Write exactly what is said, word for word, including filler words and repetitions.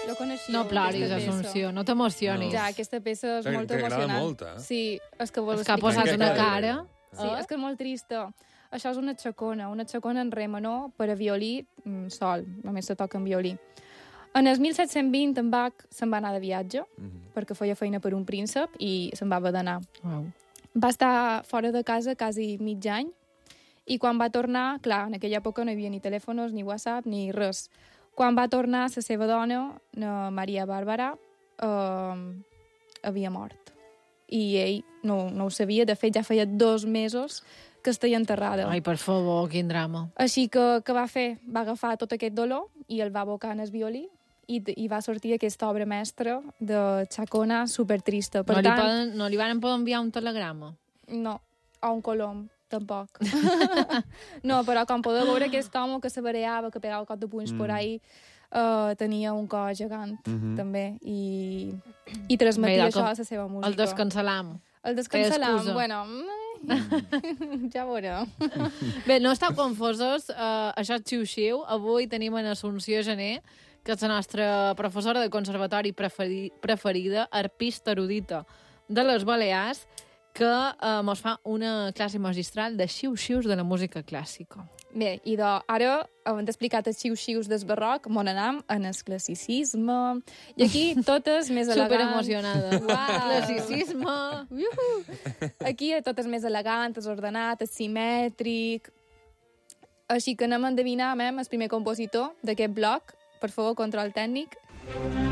Jo coneixia No ploris, aquesta peça. Assumpció, no t'emocionis. Ja, aquesta peça és Que- molt que agrada emocionant. molt, eh? Sí, és que vol És que ha explicar. posat Què una cal? cara. Sí, Eh? és que és molt trista. Això és una xacona, una xacona en re menor per a violí mm, sol, només se toca en violí. En el disset vint en Bach se'n va anar de viatge, Mhm. perquè feia feina per un príncep i se'n va haver d'anar. Wow. Va estar fora de casa quasi mig any i quan va tornar, clar, en aquella època no hi havia ni telèfons, ni WhatsApp, ni res. Quan va tornar, la seva dona, la Maria Bàrbara, eh, havia mort. I ell no, no ho sabia. De fet, ja feia dos mesos que estava enterrada. Ai, per favor, quin drama. Així que què va fer? Va agafar tot aquest dolor i el va abocar en el violí i, i va sortir aquesta obra mestra de Chacona supertrista. Per No li, tant, poden, no li van poder enviar un telegrama? no, o un colom, tampoc. No, però com podeu veure, aquest home que se bareava, que pegava cop de punys mm. por ahí, uh, tenia un cos gegant, mm -hmm. també, i, i transmetia Bé, això que a la seva música. El descancelam. El descancelam, excusa. bueno, ja veureu. Bé, no esteu confosos, uh, això és xiu-xiu. Avui tenim en Assumpció Gené, que és la nostra professora de conservatori preferi preferida, arpista erudita de les Balears, que uh, mos fa una classe magistral de xiu-xius de la música clàssica. Bé, i de, ara, havent explicat els xiu-xius del barroc, mon anam en el classicisme, i aquí totes més elegants. Superemocionada. Uau. Classicisme. Uhuh. Aquí tot és més elegant, és ordenat, és simètric. Així que anem a endevinar, mem, el primer compositor d'aquest bloc. Per favor, control tècnic.